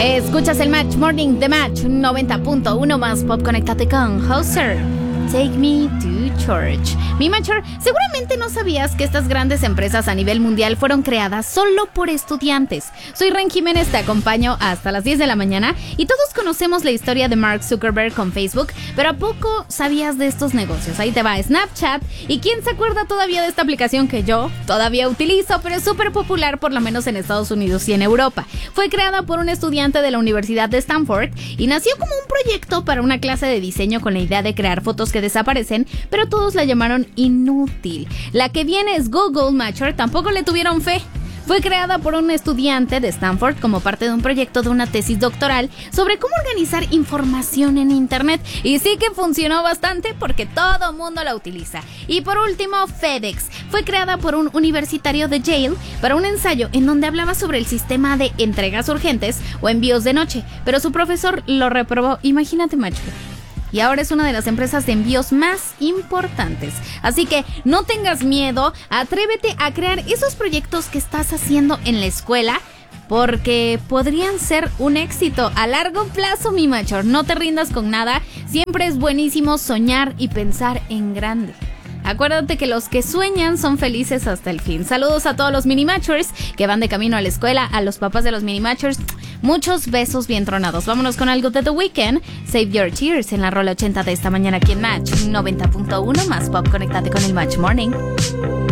Escuchas el Match Morning de Match 90.1 más pop. Conéctate con Hauser. Take Me to Church. Mi Matcher, seguramente no sabías que estas grandes empresas a nivel mundial fueron creadas solo por estudiantes. Soy Ren Jiménez, te acompaño hasta las 10 de la mañana y todos conocemos la historia de Mark Zuckerberg con Facebook, pero ¿a poco sabías de estos negocios? Ahí te va Snapchat. ¿Y quién se acuerda todavía de esta aplicación que yo todavía utilizo, pero es súper popular por lo menos en Estados Unidos y en Europa? Fue creada por un estudiante de la Universidad de Stanford y nació como un proyecto para una clase de diseño con la idea de crear fotos que desaparecen, pero todos la llamaron inútil. La que viene es Google Matcher, tampoco le tuvieron fe. Fue creada por un estudiante de Stanford como parte de un proyecto de una tesis doctoral sobre cómo organizar información en internet. Y sí que funcionó bastante porque todo mundo la utiliza. Y por último, FedEx. Fue creada por un universitario de Yale para un ensayo en donde hablaba sobre el sistema de entregas urgentes o envíos de noche. Pero su profesor lo reprobó. Imagínate, macho. Y ahora es una de las empresas de envíos más importantes. Así que no tengas miedo, atrévete a crear esos proyectos que estás haciendo en la escuela, porque podrían ser un éxito a largo plazo, mi macho. No te rindas con nada, siempre es buenísimo soñar y pensar en grande. Acuérdate que los que sueñan son felices hasta el fin. Saludos a todos los mini-matchers que van de camino a la escuela, a los papás de los mini-matchers. Muchos besos bien tronados. Vámonos con algo de The Weeknd. Save Your Tears en la rola 80 de esta mañana aquí en Match 90.1 más pop. Conéctate con el Match Morning.